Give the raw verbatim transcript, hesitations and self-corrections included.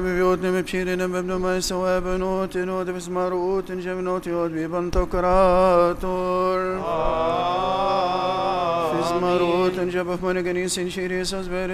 بيوتنا مبشرين بابن ما يسوى بنوت نوت بسماروت جبنوت يود ببنتوكراتور فيزماروت جبف من قنيس شيريس